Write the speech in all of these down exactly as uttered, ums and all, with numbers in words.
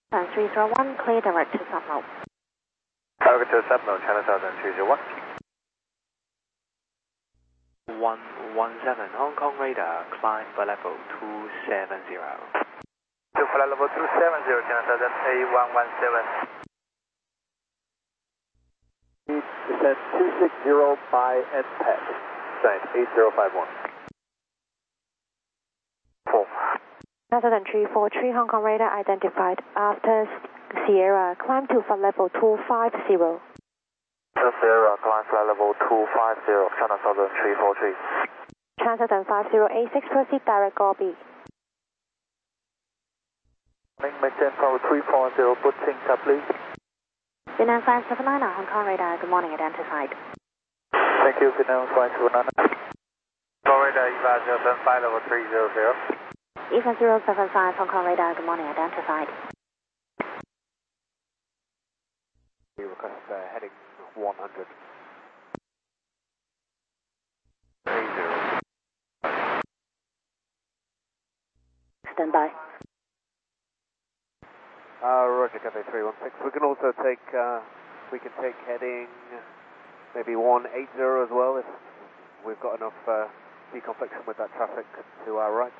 three zero one, clear direct to Subno. Direct to Subno, China Southern three zero one. one one seven, Hong Kong radar, climb for level two seven zero. To flight level two seven zero, China Southern A one one seven. Descent two six zero by S P A C. Sign eight zero five one. four. China Southern three four three, Hong Kong radar identified after Sierra, climb to flight level two five zero. Sierra, climb flight level two five zero, China Southern three four three. China Southern five zero eight six, proceed direct Gobi. Maintain power three four zero, putting up please. Vietnam five seven nine, Hong Kong radar, good morning, identified. Thank you, Vietnam five seven nine. Hong Kong radar, E V A zero seven five, level three zero zero. E V A zero seven five, Hong Kong radar, good morning, identified. We request uh, heading one hundred. three zero. Stand by. Uh, Roger, Cafe three one six. We can also take, uh, we can take heading maybe one eight zero as well if we've got enough uh, deconfliction with that traffic to our right.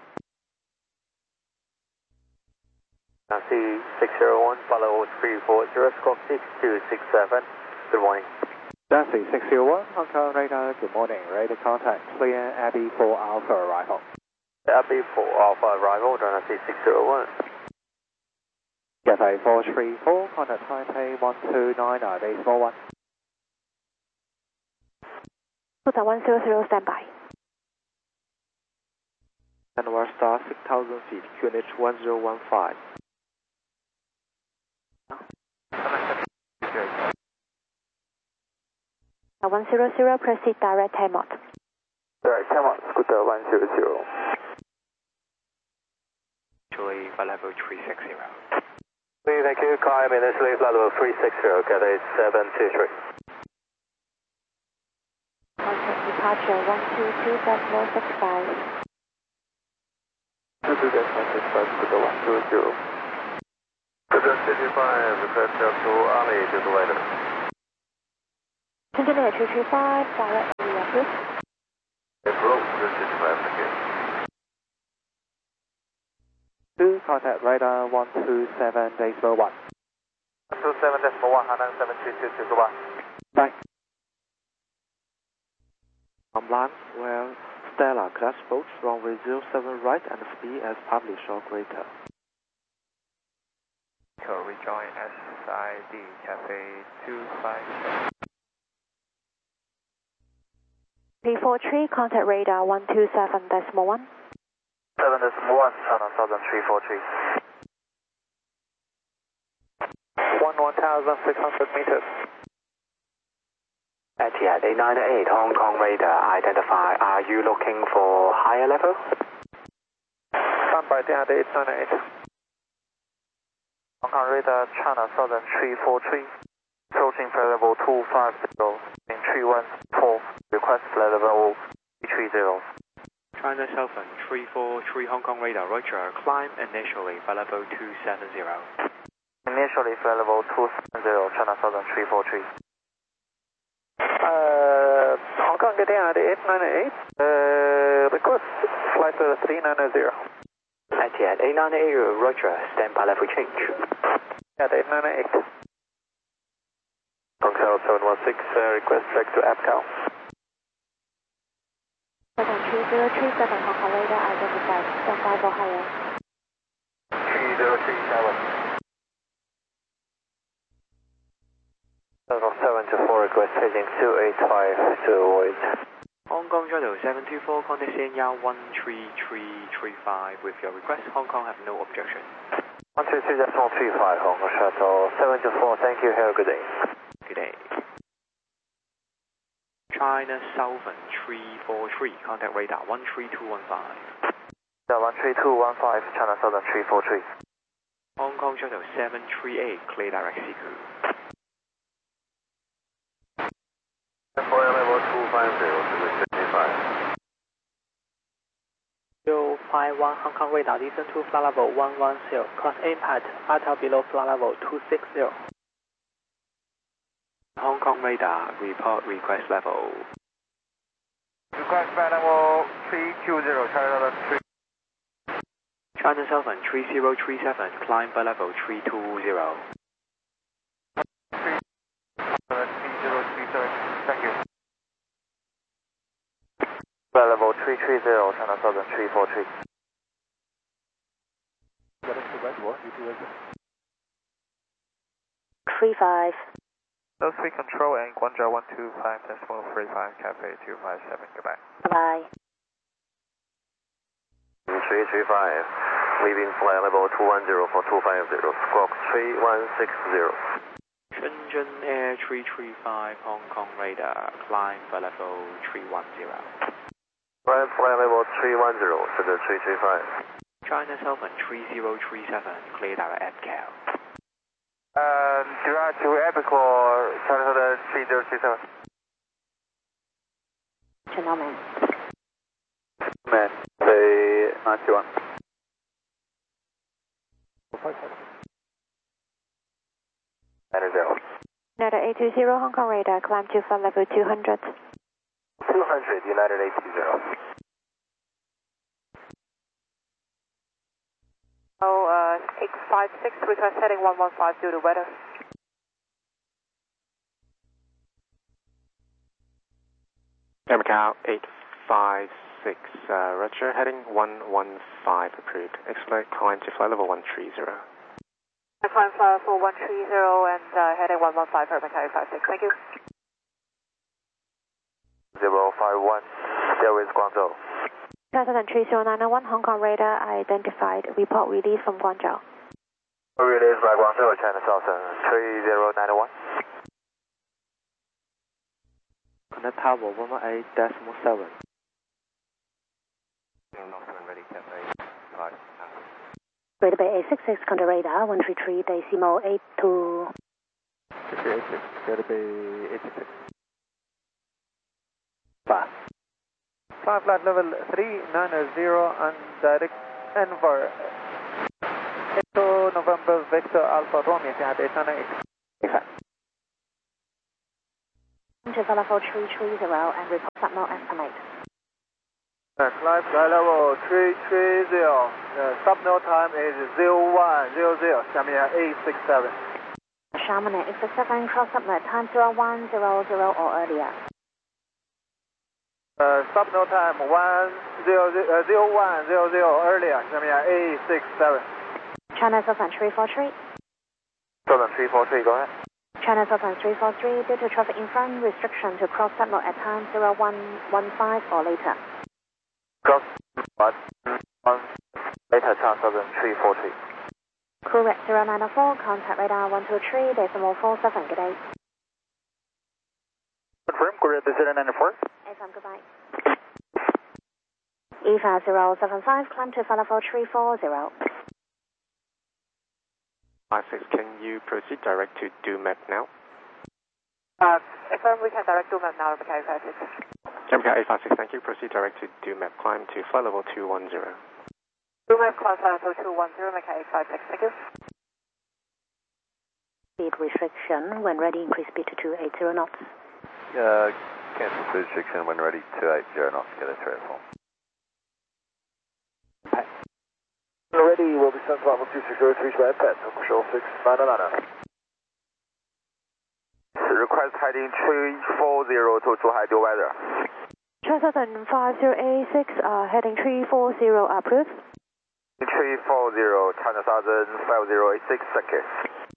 C six zero one, follow three four zero, squawk six two six seven. Good morning. Nancy six zero one, Hong Kong radar, good morning. Radar contact, clear Abbey for Alpha arrival. Abbey for Alpha arrival, Nancy six zero one. Cathay four three four, contact Taipei one two nine nine, base four one. Hotel one zero zero, stand by. And we're star six thousand feet, Q N H one zero one five. one zero zero, proceed direct Timot. Direct Timot, scooter one zero zero. Actually, flight level three six zero. Thank you, climb initially flight level three six zero, Cathay seven two three. Contact departure one two two decimal six five. two two decimal six five, scooter one zero zero. Scooter fifty-five, request to Army to the later. Continue at three three five, direct area approved. Approve, fifty-five, thank you. Two, contact radar one two seven decimal one. one two seven decimal one, Hanang seven two two two one. Bye. On land, well, Stella, class boats, runway zero seven right and speed as published or greater. So rejoin S I D, Cafe two five seven. three four three, contact radar one two seven decimal one. seven decimal one, China Southern three four three. one one thousand six hundred meters. Etihad eight nine eight, Hong Kong radar, identify. Are you looking for higher level? Stand by Etihad eight nine eight. Hong Kong radar, China Southern three four three. Approaching flight level two five zero. In three one four, request flight level three zero. China Southern three four three, Hong Kong radar, Roger, climb initially flight level two seven zero. Initially flight level two seven zero, China Southern three four three. Uh, Hong Kong Etihad eight nine eight, uh, request flight level three nine zero. Etihad eight nine eight, Roger, stand by level change. At eight nine eight. Hotel seven one six, uh, request back to APCAL. seven three zero three seven, Hong Kong radar identified, stand by for higher. three zero three seven. Level seven two four, request heading two eight five to avoid. Hong Kong Shuttle seven two four, contact C N Y one three three three five with your request. Hong Kong have no objection. one two three decimal three five, Hong Kong Shuttle seven two four, thank you, have a good day. Good day. China Southern three four three, contact radar one three two one five. Yeah, one three two one five, China Southern three four three. Hong Kong Shuttle seven three eight, clear direct C Q. For level two five zero to the fifty-five. Zero five one, Hong Kong radar, listen to flight level one one zero, cross impact, I T L below flight level two six zero. Hong Kong radar, report request level. Request flight level three two zero, China Southern three. China Southern three zero three seven, climb by level three two zero. three zero three seven, thank you. Flight level three three zero, China Southern three four three. three five. Nose three control and Guangzhou one two five decimal three five, Cafe two five seven, goodbye. Bye. three three five, leaving flight level two one zero for two five zero, squawk three one six zero. Shenzhen Air three three five, Hong Kong radar, climb by level three one zero. Climb flight level three one zero, Shenzhen three three five. China Southern three zero three seven, cleared our M C A L. Um, direct to Epicor, China Southern three zero three seven. Gentlemen. Man, say ninety-one. Niner zero. United eight two zero, Hong Kong radar, climb to flight level two hundred. two hundred, United eight two zero. Oh, uh, eight five six, request heading one one five due to weather. M C A L eight five six, uh, Roger, heading one one five approved. Expedite climb to flight level one three zero. I climb flight level one three zero and uh, heading one one five for M C A L eight five six, thank you. zero five one, there is Guangzhou. China Southern three zero nine one, Hong Kong radar identified, report release from Guangzhou. Release by Guangzhou, China Southern three zero nine one. Connect tower one one eight decimal seven. Radar Bay eight six six, contact radar one three three decimal eight two. three three eight six, Radar Bay eight six six. Five. Five flight level three nine zero and direct Enver. Echo November Victor Alpha Romeo, China eight. To flight level three three zero and report submit estimate. Uh, climb flight level three three zero. The subnode time is zero one zero zero, Xiamen eight six seven. Xiamen eight six seven, cross submit time zero one zero zero or earlier. Uh, subnode time one zero zero one zero zero earlier, Xiamen eight six seven. China Southern three four three. Southern three four three, go ahead. China Southern three four three, due to traffic in front, restriction to cross subnode at time zero one one five or later. Cross one one later, China Southern three four three. Crew rep zero nine four, contact radar one two three decimal four seven, good day. Confirm, Korea zero nine four. F M, goodbye. E five zero seven five, climb to flight level three four zero. five six, can you proceed direct to do map now? Uh, affirm, we can direct to map now, M C A L eight five six. M C A L eight five six, thank you. Proceed direct to do map, climb to flight level two one zero. Do map, climb flight level two one zero, M C A L eight five six, thank you. Speed restriction, when ready, increase speed to two eighty knots. Uh, cancel speed restriction when ready, two eighty knots, get a three four. When ready, we'll be sent to level two six zero three square pet, control six nine nine nine. Request heading three four zero to Zhuhai due weather. China Southern five zero eight six, uh, heading three four zero approved. three four zero, China Southern five zero eight six, thank you.